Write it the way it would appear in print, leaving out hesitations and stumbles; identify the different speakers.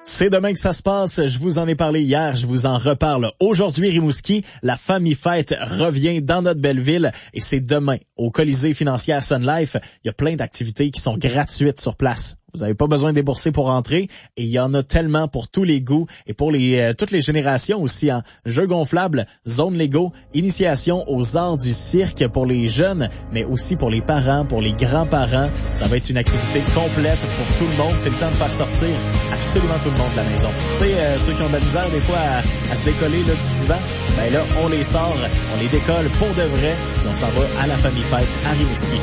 Speaker 1: C'est demain que ça se passe. Je vous en ai parlé hier, je vous en reparle aujourd'hui. Rimouski, la Famille Fête revient dans notre belle ville et c'est demain au Colisée financière Sun Life. Il y a plein d'activités qui sont gratuites sur place. Vous n'avez pas besoin de débourser pour rentrer et il y en a tellement pour tous les goûts et pour toutes les générations aussi. Jeux gonflables, zone Lego, initiation aux arts du cirque pour les jeunes, mais aussi pour les parents, pour les grands-parents. Ça va être une activité complète pour tout le monde. C'est le temps de faire sortir absolument tout le monde de la maison. Tu sais, ceux qui ont de la misère des fois à se décoller là, du divan, ben là, on les sort, on les décolle pour de vrai et on s'en va à la Famille Fête à Rimouski.